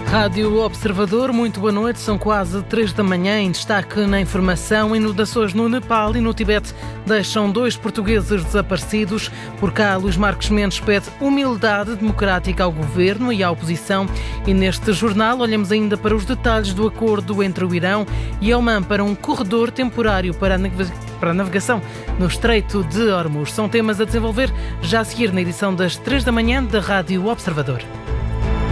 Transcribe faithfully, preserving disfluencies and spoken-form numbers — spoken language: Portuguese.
Rádio Observador, muito boa noite. São quase três da manhã. Em destaque na informação: inundações no Nepal e no Tibete deixam dois portugueses desaparecidos. Por cá, Luís Marques Mendes pede humildade democrática ao governo e à oposição. E neste jornal olhamos ainda para os detalhes do acordo entre o Irão e a Oman para um corredor temporário para a para a navegação no Estreito de Hormuz. São temas a desenvolver já a seguir na edição das três da manhã da Rádio Observador.